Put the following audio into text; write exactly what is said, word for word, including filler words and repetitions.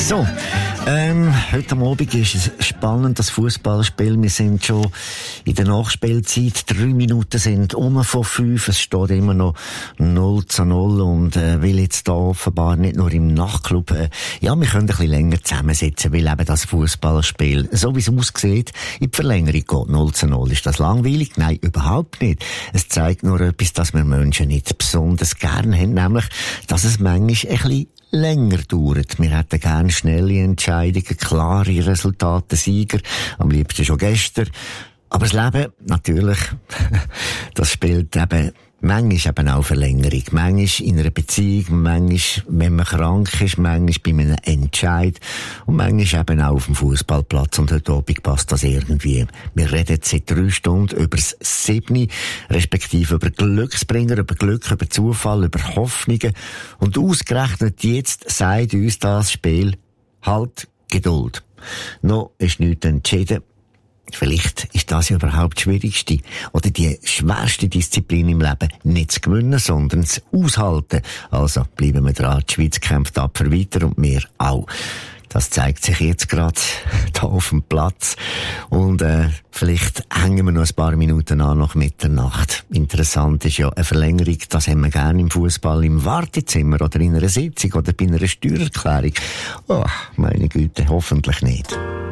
So, ähm, heute Abend ist es spannend, das Fußballspiel. Wir sind schon in der Nachspielzeit. Drei Minuten sind um von fünf. Es steht immer noch null zu null und äh, will jetzt da offenbar nicht nur im Nachtclub, äh, ja, wir können ein bisschen länger zusammensitzen, weil eben das Fußballspiel, so wie es aussieht, in die Verlängerung geht. null zu null. Ist das langweilig? Nein, überhaupt nicht. Es zeigt nur etwas, dass wir Menschen nicht besonders gerne haben, nämlich, dass es manchmal ein bisschen länger dauert. Wir hätten gerne schnelle Entscheidungen, klare Resultate, Sieger, am liebsten schon gestern. Aber das Leben, natürlich, das spielt eben manchmal eben auch Verlängerung. Manchmal in einer Beziehung, manchmal, wenn man krank ist, manchmal bei einem Entscheid und manchmal eben auch auf dem Fußballplatz. Und heute Abend passt das irgendwie. Wir reden seit drei Stunden über das Siebni, respektive über Glücksbringer, über Glück, über Zufall, über Hoffnungen. Und ausgerechnet jetzt sagt uns das Spiel halt Geduld. Noch ist nichts entschieden. Vielleicht ist das ja überhaupt die schwierigste oder die schwerste Disziplin im Leben, nicht zu gewinnen, sondern zu aushalten. Also bleiben wir dran, die Schweiz kämpft tapfer weiter und wir auch. Das zeigt sich jetzt gerade da auf dem Platz. Und äh, vielleicht hängen wir noch ein paar Minuten an nach Mitternacht. Interessant ist ja eine Verlängerung, das haben wir gerne im Fußball, im Wartezimmer oder in einer Sitzung oder bei einer Steuererklärung. Oh, meine Güte, hoffentlich nicht.